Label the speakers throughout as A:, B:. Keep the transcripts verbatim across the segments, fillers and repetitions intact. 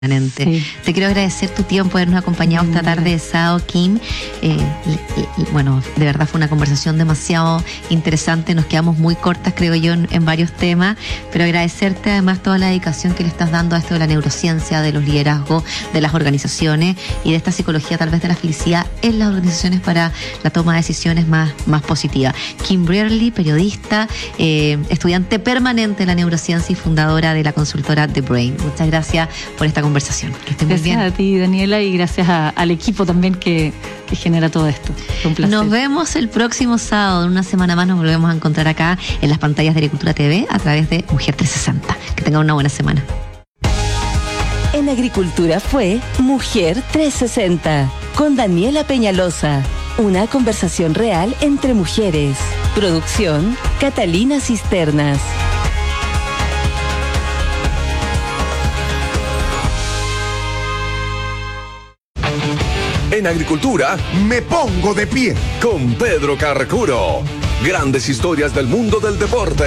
A: Sí. Te quiero agradecer tu tiempo, habernos acompañado esta tarde de sábado, Kim. Eh, bueno, de verdad fue una conversación demasiado interesante. Nos quedamos muy cortas, creo yo, en, en varios temas, pero agradecerte además toda la dedicación que le estás dando a esto de la neurociencia, de los liderazgos, de las organizaciones y de esta psicología tal vez de la felicidad en las organizaciones para la toma de decisiones más, más positiva. Kim Brierley, periodista, eh, estudiante permanente de la neurociencia y fundadora de la consultora The Brain. Muchas gracias por esta conversación. Que esté muy
B: gracias
A: bien.
B: a ti, Daniela, y gracias a, al equipo también que, que genera todo esto. Un placer.
A: Nos vemos el próximo sábado. En una semana más nos volvemos a encontrar acá en las pantallas de Agricultura T V a través de Mujer trescientos sesenta. Que tengan una buena semana.
C: En Agricultura fue Mujer trescientos sesenta con Daniela Peñalosa. Una conversación real entre mujeres. Producción Catalina Cisternas.
D: En Agricultura, me pongo de pie con Pedro Carcuro. Grandes historias del mundo del deporte.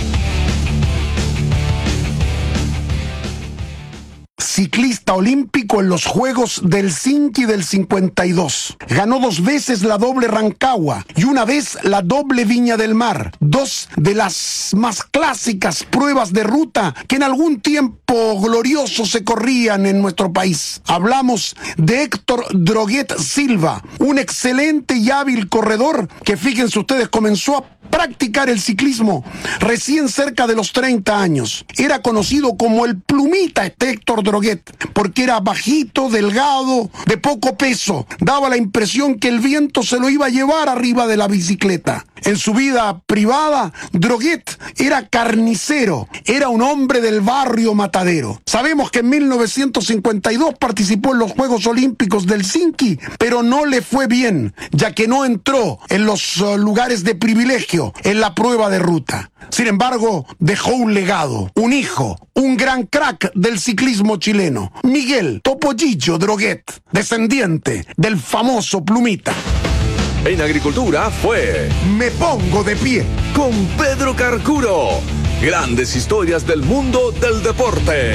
E: Ciclista olímpico en los Juegos del Helsinki del cincuenta y dos. Ganó dos veces la doble Rancagua y una vez la doble Viña del Mar. Dos de las más clásicas pruebas de ruta que en algún tiempo glorioso se corrían en nuestro país. Hablamos de Héctor Droguet Silva, un excelente y hábil corredor que, fíjense ustedes, comenzó a practicar el ciclismo recién cerca de los treinta años. Era conocido como el Plumita este Héctor Droguet, porque era bajito, delgado, de poco peso. Daba la impresión que el viento se lo iba a llevar arriba de la bicicleta. En su vida privada, Droguet era carnicero, era un hombre del barrio matadero. Sabemos que en mil novecientos cincuenta y dos participó en los Juegos Olímpicos del Helsinki, pero no le fue bien, ya que no entró en los uh, lugares de privilegio en la prueba de ruta. Sin embargo, dejó un legado, un hijo, un gran crack del ciclismo chileno, Miguel Topollillo Droguet, descendiente del famoso Plumita.
D: En Agricultura fue Me Pongo de Pie con Pedro Carcuro. Grandes historias del mundo del deporte.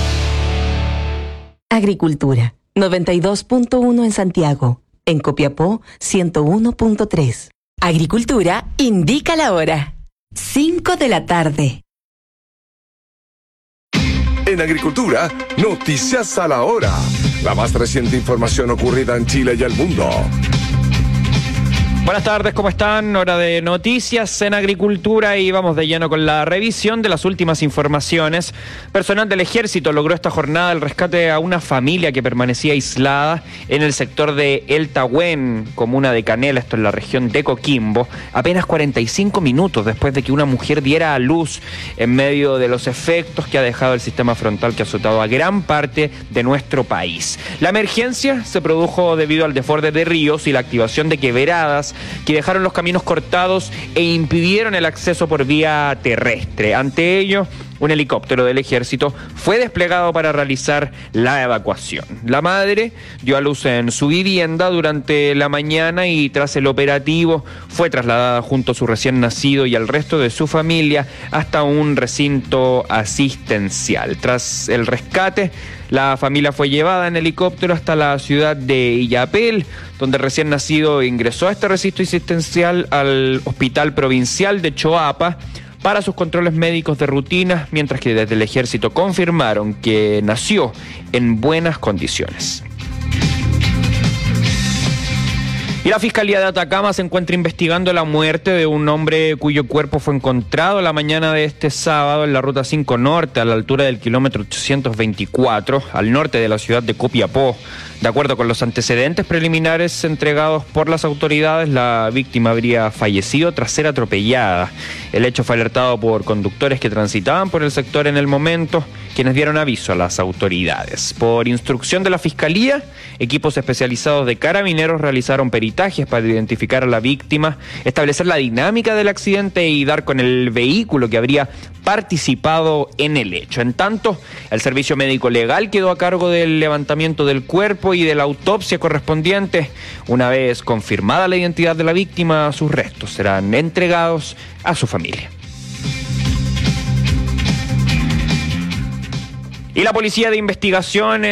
C: Agricultura, noventa y dos punto uno en Santiago. En Copiapó, ciento uno punto tres. Agricultura indica la hora. cinco de la tarde.
D: En Agricultura, noticias a la hora. La más reciente información ocurrida en Chile y el mundo.
F: Buenas tardes, ¿cómo están? Hora de noticias en Agricultura y vamos de lleno con la revisión de las últimas informaciones. Personal del Ejército logró esta jornada el rescate a una familia que permanecía aislada en el sector de El Tahuen, comuna de Canela, esto en la región de Coquimbo, apenas cuarenta y cinco minutos después de que una mujer diera a luz en medio de los efectos que ha dejado el sistema frontal que ha azotado a gran parte de nuestro país. La emergencia se produjo debido al desborde de ríos y la activación de quebradas que dejaron los caminos cortados e impidieron el acceso por vía terrestre. Ante ello, un helicóptero del Ejército fue desplegado para realizar la evacuación. La madre dio a luz en su vivienda durante la mañana y tras el operativo fue trasladada junto a su recién nacido y al resto de su familia hasta un recinto asistencial. Tras el rescate, la familia fue llevada en helicóptero hasta la ciudad de Illapel, donde el recién nacido ingresó a este recinto asistencial al Hospital Provincial de Choapa para sus controles médicos de rutina, mientras que desde el Ejército confirmaron que nació en buenas condiciones. Y la Fiscalía de Atacama se encuentra investigando la muerte de un hombre cuyo cuerpo fue encontrado la mañana de este sábado en la Ruta cinco Norte, a la altura del kilómetro ochocientos veinticuatro, al norte de la ciudad de Copiapó. De acuerdo con los antecedentes preliminares entregados por las autoridades, la víctima habría fallecido tras ser atropellada. El hecho fue alertado por conductores que transitaban por el sector en el momento, quienes dieron aviso a las autoridades. Por instrucción de la Fiscalía, equipos especializados de carabineros realizaron peritajes para identificar a la víctima, establecer la dinámica del accidente y dar con el vehículo que habría participado en el hecho. En tanto, el servicio médico legal quedó a cargo del levantamiento del cuerpo y de la autopsia correspondiente. Una vez confirmada la identidad de la víctima, sus restos serán entregados a su familia. Y la Policía de Investigación